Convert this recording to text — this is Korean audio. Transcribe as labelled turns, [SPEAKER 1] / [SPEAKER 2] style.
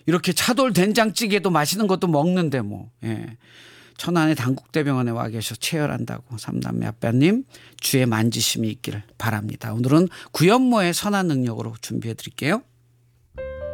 [SPEAKER 1] 이렇게 차돌 된장찌개도 맛있는 것도 먹는데 뭐. 예. 천안의 당국대병원에 와 계셔 체열한다고 삼남매 아빠님 주의 만지심이 있기를 바랍니다. 오늘은 구연모의 선한 능력으로 준비해 드릴게요.